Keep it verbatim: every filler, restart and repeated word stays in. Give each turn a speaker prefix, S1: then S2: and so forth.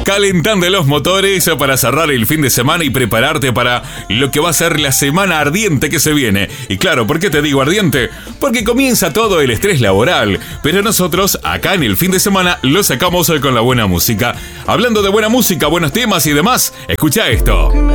S1: calentando los motores para cerrar el fin de semana y prepararte para lo que va a ser la semana ardiente que se viene. Y claro, ¿por qué te digo ardiente? Porque comienza todo el estrés laboral, pero nosotros acá en el fin de semana lo sacamos con la buena música. Hablando de buena música, buenos temas y demás, escucha esto.